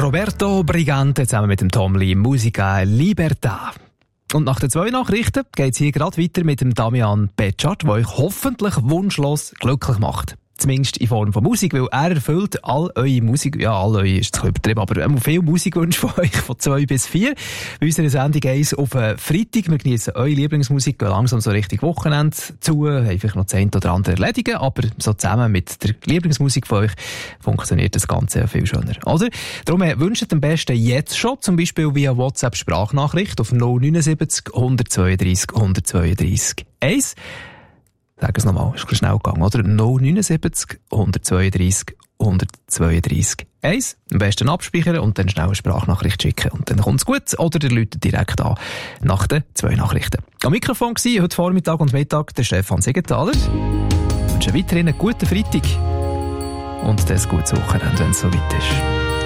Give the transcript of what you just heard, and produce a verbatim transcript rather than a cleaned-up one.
Roberto Brigante zusammen mit dem Tom Lee, Musica Libertà. Und nach den zwei Nachrichten geht es hier gerade weiter mit dem Damian Betschart, der euch hoffentlich wunschlos glücklich macht. Zumindest in Form von Musik, weil er erfüllt all eure Musik, ja, all eure ist zu übertrieben, aber viel Musikwünsche von euch von zwei bis vier. Bei unserer Sendung eins auf Freitag. Wir genießen eure Lieblingsmusik, gehen langsam so richtig Wochenende zu, haben vielleicht noch das eine oder andere erledigen, aber so zusammen mit der Lieblingsmusik von euch funktioniert das Ganze ja viel schöner. Oder? Darum wünscht am besten jetzt schon, zum Beispiel via WhatsApp-Sprachnachricht auf null neunundsiebzig, hundertzweiunddreissig, hundertzweiunddreissig eins. Sag es nochmal, ist ein bisschen schnell gegangen, oder? null neunundsiebzig, hundertzweiunddreissig, hundertzweiunddreissig eins. Am besten abspeichern und dann schnell eine Sprachnachricht schicken. Und dann kommt es gut. Oder ihr läutet direkt an nach den zwei Nachrichten. Am Mikrofon war heute Vormittag und Mittag der Stefan Siegenthaler. Ich wünsche weiterhin einen guten Freitag und ein gutes Wochenende, wenn es soweit ist.